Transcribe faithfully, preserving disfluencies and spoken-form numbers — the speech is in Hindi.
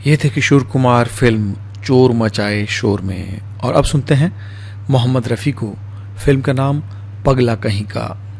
ये थे किशोर कुमार फिल्म चोर मचाए शोर में। और अब सुनते हैं मोहम्मद रफ़ी को, फिल्म का नाम पगला कहीं का।